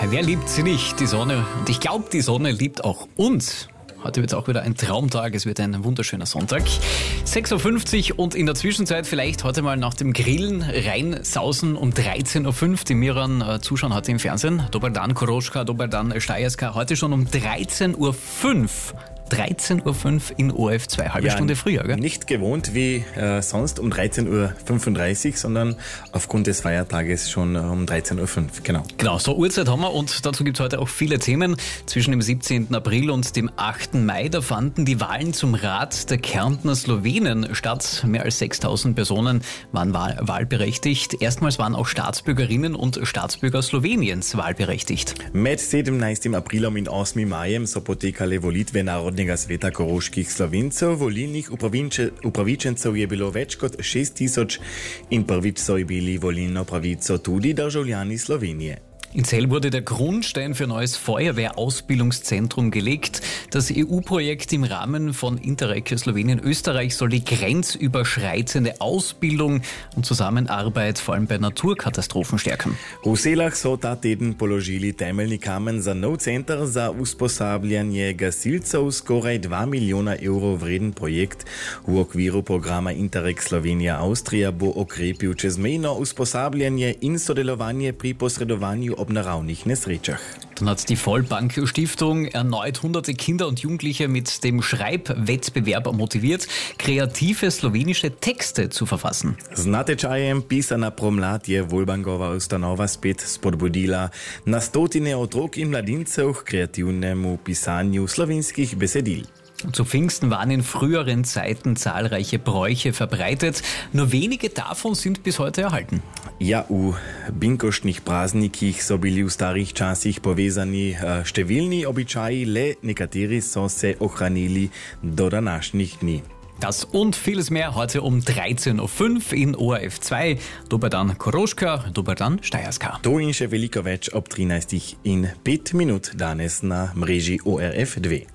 wer liebt sie nicht, die Sonne? Und ich glaube, die Sonne liebt auch uns. Heute wird es auch wieder ein Traumtag, es wird ein wunderschöner Sonntag. 6.50 Uhr und in der Zwischenzeit vielleicht heute mal nach dem Grillen reinsausen um 13.05 Uhr. Die Miran zuschauen heute im Fernsehen. Dobar dan Koroschka, dobar dan Steierska. Heute schon um 13.05 Uhr. 13.05 Uhr in ORF2, halbe Stunde früher, gell? Nicht gewohnt wie sonst um 13.35 Uhr, sondern aufgrund des Feiertages schon um 13.05 Uhr, genau. Genau, so Uhrzeit haben wir und dazu gibt es heute auch viele Themen. Zwischen dem 17. April und dem 8. Mai, da fanden die Wahlen zum Rat der Kärntner Slowenen statt. Mehr als 6.000 Personen waren wahlberechtigt. Erstmals waren auch Staatsbürgerinnen und Staatsbürger Sloweniens wahlberechtigt. Med 17. Aprila in 8. majem so potekale volitve narodnega sveta koroških Slovencev. Volilnih upravičencev je bilo več kot 6.000 in prvič so imeli volilno pravico tudi državljani Slovenije. In Zell wurde der Grundstein für ein neues Feuerwehrausbildungszentrum gelegt. Das EU-Projekt im Rahmen von Interreg Slowenien-Österreich soll die grenzüberschreitende Ausbildung und Zusammenarbeit vor allem bei Naturkatastrophen stärken. V Selah so ta teden položili temeljni kamen za nov center za usposabljanje gasilcev. Skoraj 2 milijona evrov vreden projekt v okviru programa Interreg Slovenija-Avstrija bo okrepil čezmejno usposabljanje in sodelovanje pri posredovanju ob naravnih nesrečah. Dann hat die Vollbank-Stiftung erneut hunderte Kinder und Jugendliche mit dem Schreibwettbewerb motiviert, kreative slowenische Texte zu verfassen. Z natečajem Pisana promlad je Vollbankova ustanova spet spodbudila na stotine otrok in mladincev k kreativnemu pisanju slovenskih besedil. Zu Pfingsten waren in früheren Zeiten zahlreiche Bräuche verbreitet. Nur wenige davon sind bis heute erhalten. Ja, v binkoštnih praznikih so bili v starih časih povezani številni običaji, le nekateri so se ohranili do današnjih dni. Das und vieles mehr heute um 13.05 Uhr in ORF2. Dobar dan Koroška, dobar dan Steierska. To in še veliko več ob 13.05 danes na mreži ORF2.